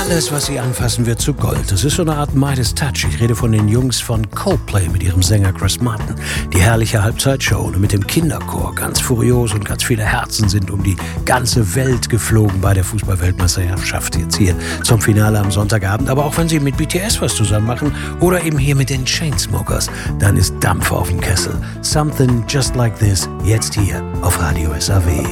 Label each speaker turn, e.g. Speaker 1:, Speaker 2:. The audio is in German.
Speaker 1: Alles, was sie anfassen, wird zu Gold. Das ist so eine Art Midas Touch. Ich rede von den Jungs von Coldplay mit ihrem Sänger Chris Martin. Die herrliche Halbzeitshow mit dem Kinderchor. Ganz furios und ganz viele Herzen sind um die ganze Welt geflogen bei der Fußball-Weltmeisterschaft jetzt hier zum Finale am Sonntagabend. Aber auch wenn sie mit BTS was zusammen machen oder eben hier mit den Chainsmokers, dann ist Dampf auf dem Kessel. Something Just Like This, jetzt hier auf Radio SAW.